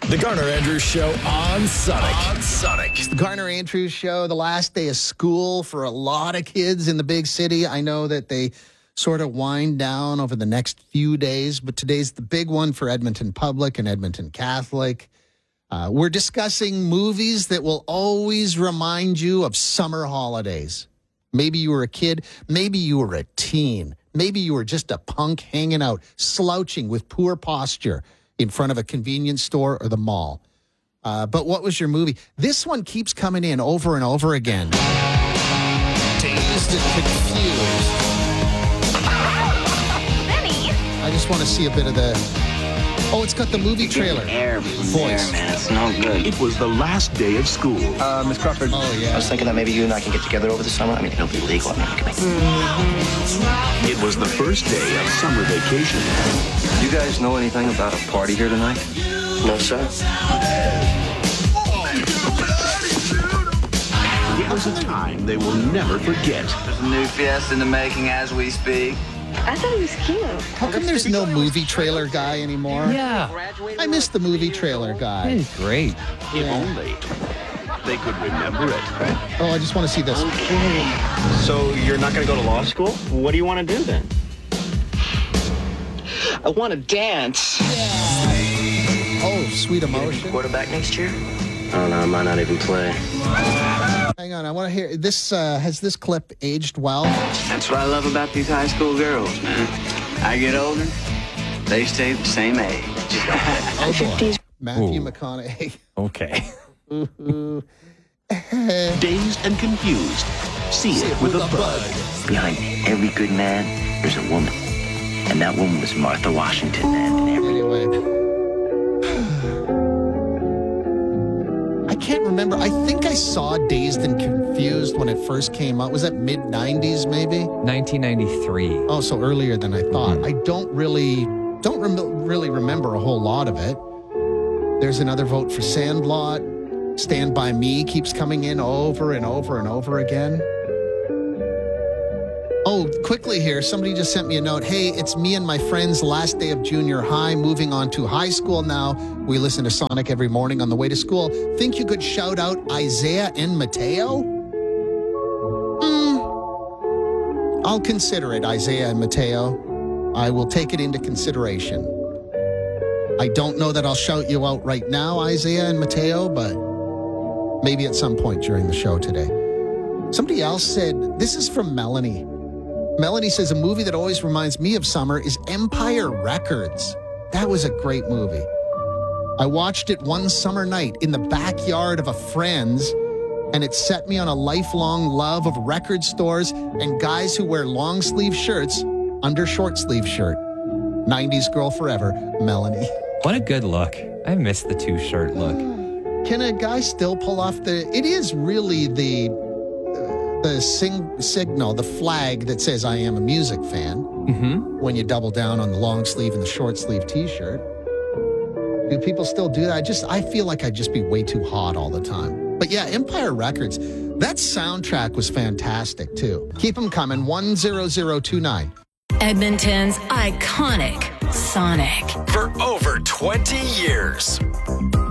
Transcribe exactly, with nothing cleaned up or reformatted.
The Garner Andrews Show on Sonic. On Sonic. It's the Garner Andrews Show, the last day of school for a lot of kids in the big city. I know that they sort of wind down over the next few days, but today's the big one for Edmonton Public and Edmonton Catholic. Uh, we're discussing movies that will always remind you of summer holidays. Maybe you were a kid. Maybe you were a teen. Maybe you were just a punk hanging out, slouching with poor posture in front of a convenience store or the mall. Uh, but what was your movie? This one keeps coming in over and over again. Dazed and confused. Benny! I just want to see a bit of the... Oh, it's got the movie trailer. Air Voice. there, man. It's no good. It was the last day of school. Uh, Miss Crawford. Oh, I yeah. was thinking that maybe you and I can get together over the summer. I mean, it'll be legal. I mean, we can make... It was the first day of summer vacation. You guys know anything about a party here tonight? No, sir. It was a time they will never forget. There's a new Fiesta in the making as we speak. I thought he was cute. How come there's no movie trailer guy anymore? Yeah, I miss the movie trailer guy. he's great. If only they could remember it. Oh, I just want to see this. So you're not going to go to law school? What do you want to do then? I want to dance. Oh, Sweet Emotion. Quarterback next year? I don't know. I might not even play. Hang on, I want to hear this. Uh, has this clip aged well? That's what I love about these high school girls, man. I get older, they stay the same age. Oh, boy. Matthew Ooh. McConaughey. Okay. Dazed and confused. See it with a bud. Behind every good man, there's a woman. And that woman was Martha Washington. And every... Anyway. I can't remember. I think I saw Dazed and Confused when it first came out. Was that mid nineties maybe? nineteen ninety-three. Oh, so earlier than I thought. I don't really don't rem- really remember a whole lot of it. There's another vote for Sandlot. Stand By Me keeps coming in over and over and over again. Oh, quickly here, somebody just sent me a note. Hey, it's me and my friends last day of junior high, moving on to high school now. We listen to Sonic every morning on the way to school. Think you could shout out Isaiah and Mateo? Hmm. I'll consider it, Isaiah and Mateo. I will take it into consideration. I don't know that I'll shout you out right now, Isaiah and Mateo, but maybe at some point during the show today. Somebody else said, this is from Melanie. Melanie says, a movie that always reminds me of summer is Empire Records. That was a great movie. I watched it one summer night in the backyard of a friend's, and it set me on a lifelong love of record stores and guys who wear long sleeve shirts under short sleeve shirt. nineties girl forever, Melanie. What a good look. I miss the two-shirt look. Can a guy still pull off the... It is really the... the sing, signal, the flag that says I am a music fan, Mm-hmm. when you double down on the long sleeve and the short sleeve t-shirt. Do people still do that? I just, I feel like I'd just be way too hot all the time. But yeah, Empire Records, that soundtrack was fantastic too. Keep them coming, one zero zero two nine. Edmonton's iconic Sonic. For over twenty years.